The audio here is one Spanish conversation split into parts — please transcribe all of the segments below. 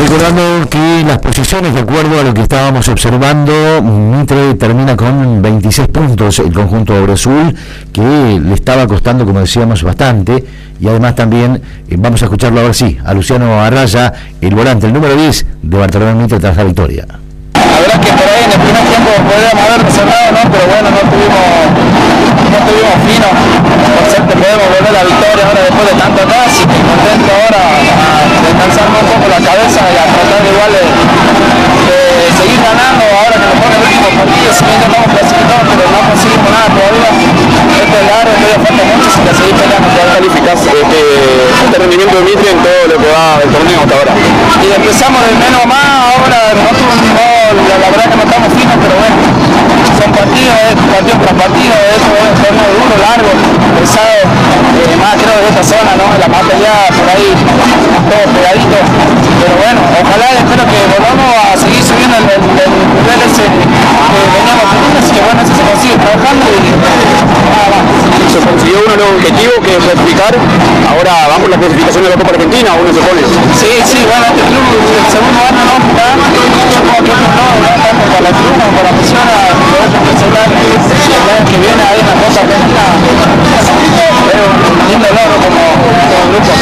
Recordando que las posiciones, de acuerdo a lo que estábamos observando, Mitre termina con 26 puntos el conjunto Auriazul, que le estaba costando, como decíamos, bastante. Y además también vamos a escucharlo ahora sí, a Luciano Arraya, el volante, el número 10 de Bartolomé Mitre tras la victoria. La verdad que por ahí en el primer tiempo podríamos haber reservado, ¿no? Pero bueno, no tuvimos fino. Por suerte podemos volver a la victoria ahora después de tanto atrás, y contento ahora a descansarme un poco la cabeza y a tratar igual de seguir ganando ahora que nos pone el último partido. Si bien ya estamos clasificados, pero no conseguimos nada todavía. Este es largo, todavía falta mucho, si que seguir peleando. ¿Cuál calificás este rendimiento de Mitre en todo lo que va del torneo hasta ahora? Y empezamos del menos a más, ahora no tuvimos un gol, la verdad que no estamos finos, pero bueno, son partidos, partido tras partido, eso es un torneo duro, largo, pesado, más creo de esta zona, ¿no? La más peleada por ahí, todos pegaditos, pero bueno, ojalá, espero que volvamos a seguir subiendo el nivel ese que veníamos teniendo, así que bueno, eso se consigue trabajando y nada más. Se consiguió uno de los objetivos que es clasificar, ahora vamos a la clasificación de la Copa Argentina, uno se pone. Sí, bueno, este club, el segundo año no, tanto para la tribuna, para la afición, a poder representar el año que viene ahí en la Copa Argentina, es un lindo logro como grupo.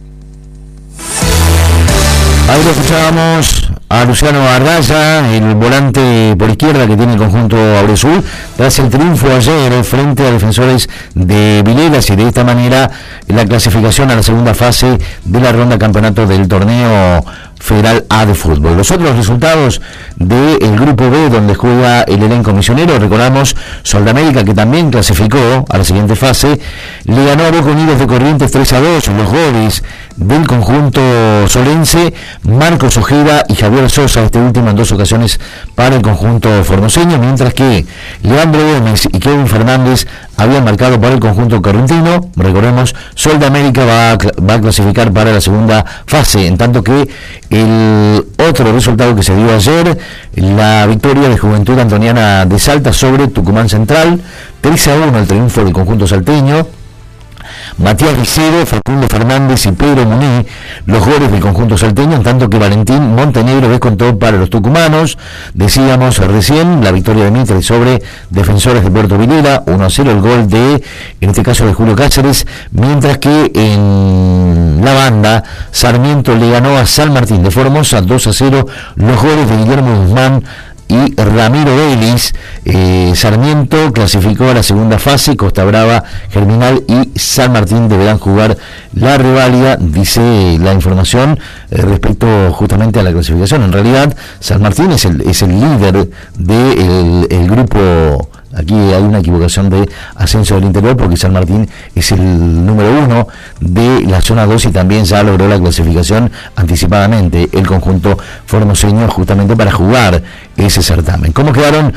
Ahí lo escuchábamos a Luciano Arraya, el volante por izquierda que tiene el conjunto Auriazul, tras el triunfo ayer frente a Defensores de Vilelas, y de esta manera la clasificación a la segunda fase de la ronda campeonato del torneo Federal A de fútbol. Los otros resultados del grupo B, donde juega el elenco misionero, recordamos, Soldamérica, que también clasificó a la siguiente fase, le ganó a Boca Unidos de Corrientes 3-2, los goles del conjunto solense, Marcos Ojeda y Javier Sosa, este último en 2 ocasiones para el conjunto formoseño, mientras que Leandro Gómez y Kevin Fernández habían marcado para el conjunto correntino. Recordemos, Soldamérica va a clasificar para la segunda fase, en tanto que el otro resultado que se dio ayer, la victoria de Juventud Antoniana de Salta sobre Tucumán Central, 3-1 el triunfo del conjunto salteño. Matías Vicedo, Facundo Fernández y Pedro Muní, los goles del conjunto salteño, en tanto que Valentín Montenegro descontó para los tucumanos. Decíamos recién la victoria de Mitre sobre Defensores de Puerto Vilela, 1-0 el gol de, en este caso, de Julio Cáceres, mientras que en la banda Sarmiento le ganó a San Martín de Formosa 2-0, los goles de Guillermo Guzmán y Ramiro Vélez. Sarmiento clasificó a la segunda fase, Costa Brava, Germinal y San Martín deberán jugar la reválida, dice la información respecto justamente a la clasificación. En realidad, San Martín es el líder del grupo. Aquí hay una equivocación de ascenso del interior, porque San Martín es el número 1 de la zona 2 y también ya logró la clasificación anticipadamente el conjunto formoseño, justamente para jugar ese certamen. ¿Cómo quedaron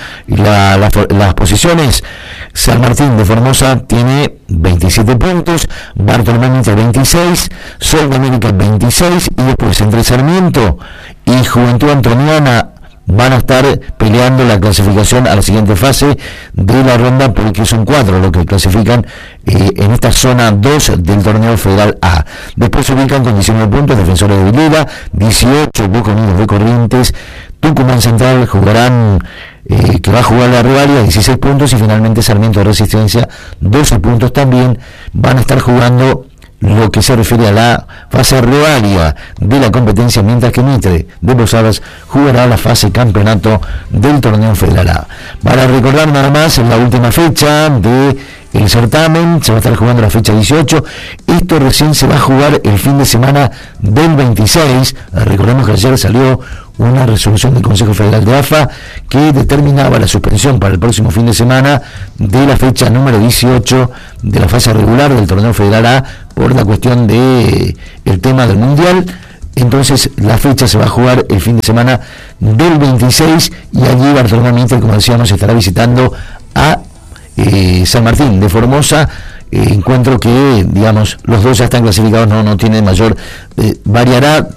las posiciones? San Martín de Formosa tiene 27 puntos, Bartolomé Mitre 26, Soldamérica 26, y después entre Sarmiento y Juventud Antoniana van a estar peleando la clasificación a la siguiente fase de la ronda, porque son 4 los que clasifican en esta zona 2 del torneo Federal A. Después se ubican con 19 puntos Defensores de Vilela, 18 Boca Unidos de Corrientes, Tucumán Central jugarán, que va a jugar la rivalidad, 16 puntos, y finalmente Sarmiento de Resistencia 12 puntos también. Van a estar jugando lo que se refiere a la fase rivalidad de la competencia, mientras que Mitre de Posadas jugará la fase campeonato del torneo Federal A. Para recordar nada más, en la última fecha de el certamen se va a estar jugando la fecha 18. Esto recién se va a jugar el fin de semana del 26. Recordemos que ayer salió una resolución del Consejo Federal de AFA que determinaba la suspensión para el próximo fin de semana de la fecha número 18 de la fase regular del torneo Federal A por la cuestión de el tema del Mundial. Entonces la fecha se va a jugar el fin de semana del 26, y allí Bartolomé Mitre, como decíamos, estará visitando a San Martín de Formosa, encuentro que, digamos, los dos ya están clasificados, no tiene mayor, variará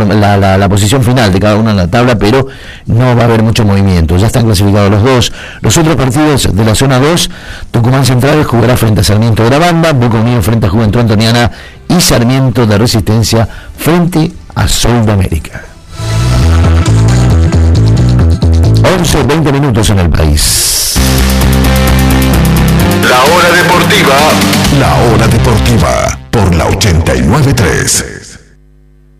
la posición final de cada uno en la tabla, pero no va a haber mucho movimiento, ya están clasificados los dos. Los otros partidos de la zona 2, Tucumán Central jugará frente a Sarmiento de la Banda, Boca Unidos frente a Juventud Antoniana y Sarmiento de Resistencia frente a Soldamérica. 11:20 en el país. La hora deportiva por la 89.3.